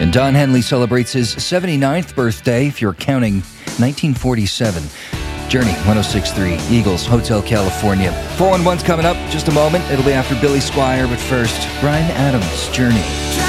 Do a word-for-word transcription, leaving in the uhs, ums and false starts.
And Don Henley celebrates his seventy-ninth birthday, if you're counting, nineteen forty-seven. Journey, one oh six point three, Eagles, Hotel California. four one one's coming up just a moment. It'll be after Billy Squier, but first, Bryan Adams, Journey.